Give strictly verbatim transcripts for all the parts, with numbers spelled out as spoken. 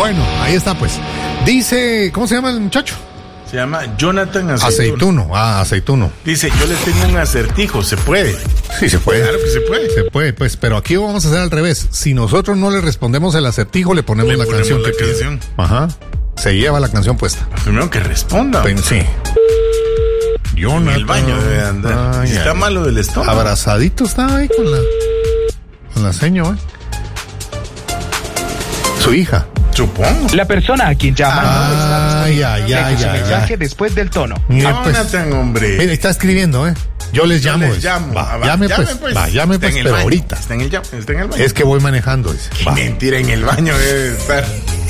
Bueno, ahí está pues. Dice, ¿cómo se llama el muchacho? Se llama Jonathan Aceituno. Aceituno, ah, Aceituno. Dice, yo les tengo un acertijo, ¿se puede? Sí, se puede. Claro que se puede. Se puede, pues, pero aquí vamos a hacer al revés. Si nosotros no le respondemos el acertijo, le ponemos Le la ponemos canción. la que canción. pide. Ajá. Se lleva la canción puesta. Primero que responda. Pen- sí. En Jonathan. el baño debe andar. Ay, Si está ay. malo del estómago. Abrazadito está ahí con la, con la seño, ¿eh? Su hija. Supongo. La persona a quien llama Ah, ya, ya, deje su ya, mensaje ya. después del tono. Mire, pues, Jonathan, hombre. mire, está escribiendo, ¿eh? Yo les Yo llamo. les dice. llamo. Va, Ah, va, llame, llame, pues. Va, llame, Está pues, en el pero baño. ahorita. Está en el, llam- está en el baño. Es que voy manejando, dice. Qué Va, mentira, en el baño debe estar.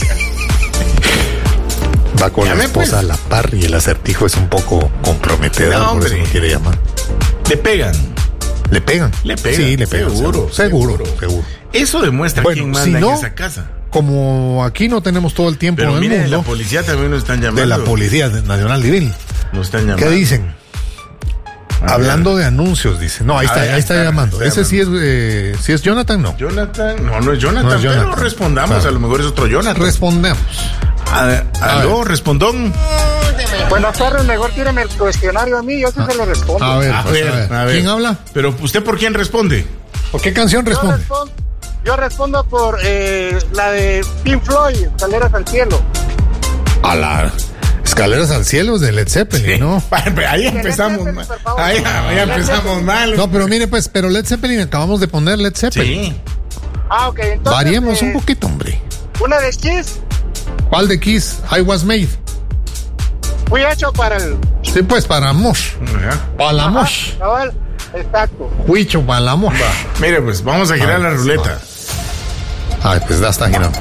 va con Llame, la esposa pues. a la par y el acertijo es un poco comprometedor, No, por eso hombre. no quiere llamar. Le pegan. ¿Le pegan? Le pegan, Sí, le pegan. seguro, Seguro, seguro. seguro. Eso demuestra Bueno, quién manda si no, en esa casa. Como aquí no tenemos todo el tiempo Pero del mire, mundo, la policía también nos están llamando. de la Policía Nacional Civil. Nos están llamando. ¿Qué dicen? A Hablando de anuncios, dice. No, ahí A está, ver, ahí está está, llamando. está Ese sí es, eh, sí es Jonathan, no. Jonathan, no, no es Jonathan, No es pero Jonathan. respondamos, Claro. a lo mejor es otro Jonathan. Respondemos. A- aló, respondón. Buenas tardes, mejor tíreme el cuestionario a mí, yo sí se lo respondo. A ver, A pues, ver, a ver. a ver. ¿Quién habla? Pero usted, ¿por quién responde? ¿Por qué canción yo, responde? respondo, yo respondo por eh, la de Pink Floyd, Escaleras al Cielo. A la Escaleras al Cielo de Led Zeppelin, ¿no? Ahí empezamos mal. Ahí, ahí empezamos mal. No, pero mire, pues, pero Led Zeppelin, acabamos de poner Led Zeppelin. Sí. Ah, ok, entonces. Variemos eh, un poquito, hombre. Una de Kiss, ¿Cuál de Kiss? I Was Made. fui hecho para el. Sí, pues, para Mosh. Ajá. Para la Ajá, Mosh. cabal, exacto. Huicho para la Mosh. Mire, pues vamos a girar Ah, la ruleta. Ay, pues ya está girando.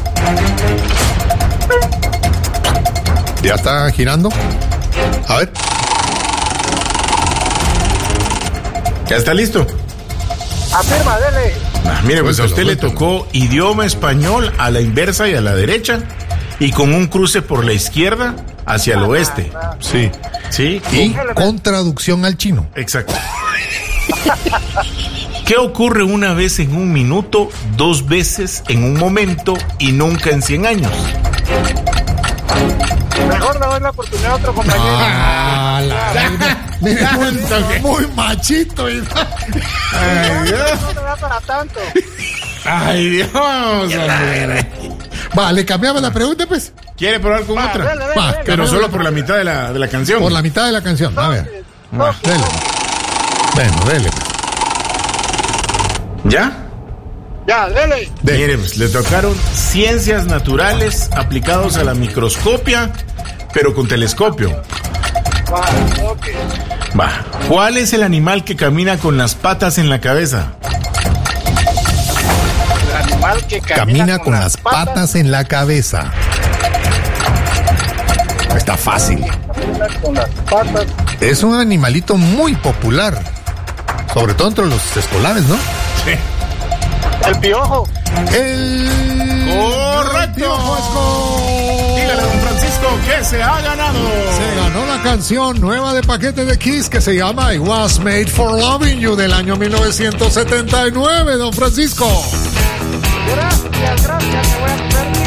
¿Ya está girando? A ver. ¿Ya está listo? Afirma, dele. Ah, mire, pues a Suéltelo, usted le suéltelo. tocó idioma español a la inversa y a la derecha y con un cruce por la izquierda hacia el oeste. Sí. Sí, Y con traducción al chino. exacto. ¿Qué ocurre una vez en un minuto, dos veces en un momento y nunca en cien años? Mejor le doy la oportunidad a otro compañero. Ah, la mire, muy, Tanto que- muy machito. y- Ay, Dios. No te da para tanto. Ay, Dios, hombre. Vale, cambiamos la pregunta, pues. ¿Quiere probar con Va, otra? dele, dele, Va, dele. Pero solo por la mitad de la, de la canción. Por la mitad de la canción. A ver, No, dele. Bueno, dele. ¿Ya? ya, dele. dele. Mire, pues le tocaron ciencias naturales aplicados a la microscopia, pero con telescopio. Va, ok. Va. ¿Cuál es el animal que camina con las patas en la cabeza? El animal que camina, Camina con las patas en la cabeza. Está fácil. Camina con las patas. Es un animalito muy popular. Sobre todo entre los escolares, ¿no? Sí. El piojo. El... ¡Correcto! Piojo es gol. Dígale, don Francisco, que se ha ganado. Se ganó la canción nueva de paquete de Kiss que se llama I Was Made for Loving You del año mil novecientos setenta y nueve, don Francisco. Gracias, gracias. Me voy a comer